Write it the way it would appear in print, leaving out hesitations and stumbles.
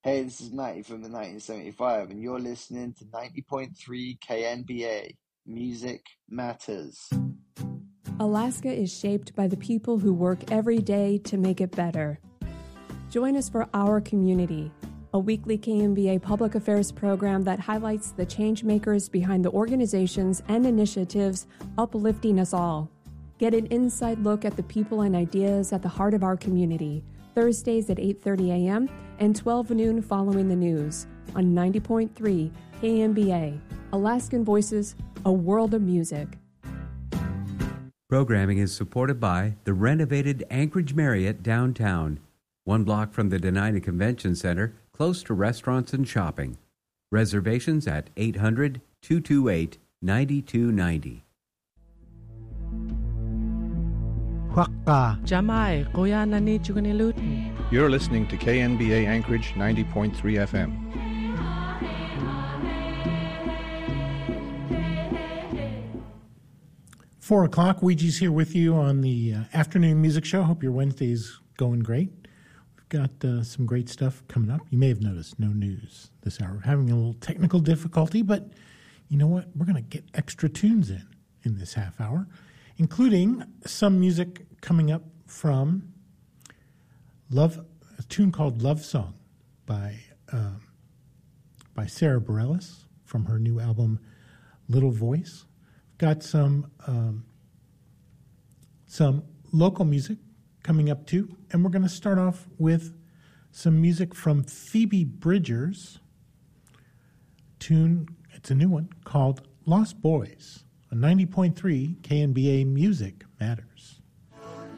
Hey, this is Matty from the 1975, and you're listening to 90.3 KNBA. Music Matters. Alaska is shaped by the people who work every day to make it better. Join us for Our Community, a weekly KNBA public affairs program that highlights the change makers behind the organizations and initiatives uplifting us all. Get an inside look at the people and ideas at the heart of our community. Thursdays at 8:30 a.m. and 12 noon following the news on 90.3 KNBA. Alaskan Voices, a world of music. Programming is supported by the renovated Anchorage Marriott downtown, 1 block from the Dena'ina Convention Center, close to restaurants and shopping. Reservations at 800-228-9290. Jamai, kuya na ni Chugunilutin. You're listening to KNBA Anchorage 90.3 FM. Four o'clock, Ouija's here with you on the afternoon music show. Hope your Wednesday's going great. We've got some great stuff coming up. You may have noticed no news this hour. We're having a little technical difficulty, but you know what? We're going to get extra tunes in this half hour, including some music coming up from a tune called Love Song by Sarah Bareilles from her new album Little Voice. Got some local music coming up too, and we're going to start off with some music from Phoebe Bridgers' tune. It's a new one called Lost Boys on 90.3 KNBA Music Matters.